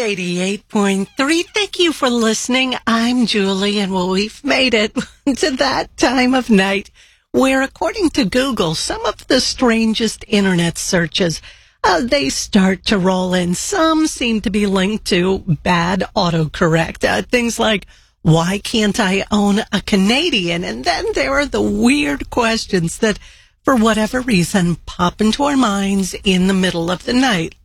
88.3. Thank you for listening. I'm Julie, and we've made it to that time of night where, according to Google, some of the strangest internet searches, they start to roll in. Some seem to be linked to bad autocorrect. Things like, why can't I own a Canadian? And then there are the weird questions that, for whatever reason, pop into our minds in the middle of the night.